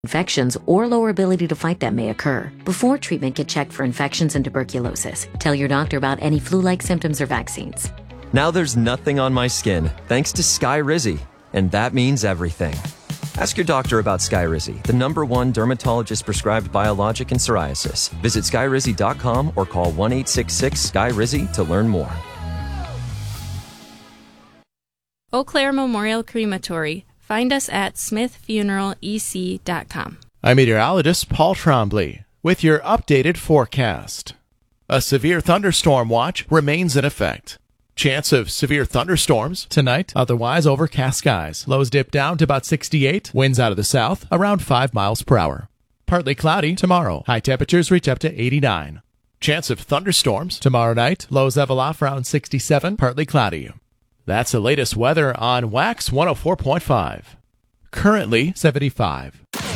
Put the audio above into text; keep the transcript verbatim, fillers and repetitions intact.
infections or lower ability to fight them may occur. Before treatment, get checked for infections and tuberculosis. Tell your doctor about any flu-like symptoms or vaccines. Now there's nothing on my skin thanks to Skyrizi, and that means everything. Ask your doctor about Skyrizi, the number one dermatologist-prescribed biologic in psoriasis. Visit skyrizi dot com or call one eight six six Skyrizi to learn more. Eau Claire Memorial Crematory. Find us at smith funeral e c dot com. I'm meteorologist Paul Trombley with your updated forecast. A severe thunderstorm watch remains in effect. Chance of severe thunderstorms tonight, otherwise overcast skies. Lows dip down to about sixty-eight. Winds out of the south around five miles per hour. Partly cloudy tomorrow. High temperatures reach up to eighty-nine. Chance of thunderstorms tomorrow night. Lows level off around sixty-seven. Partly cloudy. That's the latest weather on Wax one oh four point five. Currently seventy-five.